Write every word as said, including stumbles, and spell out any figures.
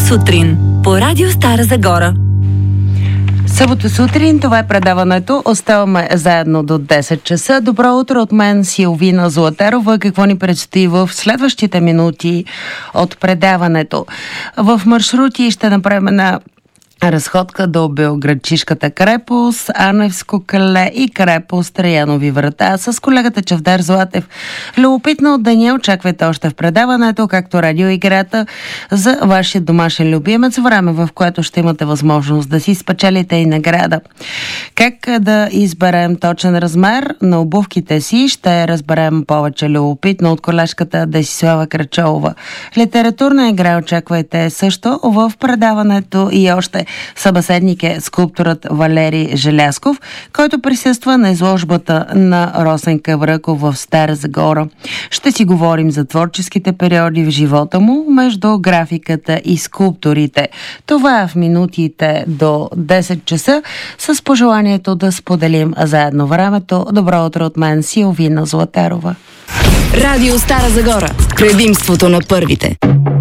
сутрин по Радио Стара Загора. Събота сутрин, това е предаването. Оставаме заедно до десет часа. Добро утро от мен, Силвина Златарова. Какво ни предстои в следващите минути от предаването? В маршрути ще направим на разходка до Белоградчишката крепост, Аневско кале и крепост Траянови врата с колегата Чавдар Златев. Любопитно от деня очаквайте още в предаването, както радиоиграта за вашия домашен любимец, време в което ще имате възможност да си спечелите и награда. Как да изберем точен размер на обувките си, ще разберем повече любопитно от колежката Десислава Крачолова. Литературна игра очаквайте също в предаването и още. Събеседник е скулпторът Валери Желясков, който присъства на изложбата на Росен Кавръков в Стара Загора. Ще си говорим за творческите периоди в живота му между графиката и скулпторите. Това е в минутите до десет часа с пожеланието да споделим заедно времето. Добро утро от мен, Силвина Златарова. Радио Стара Загора. Предимството на първите.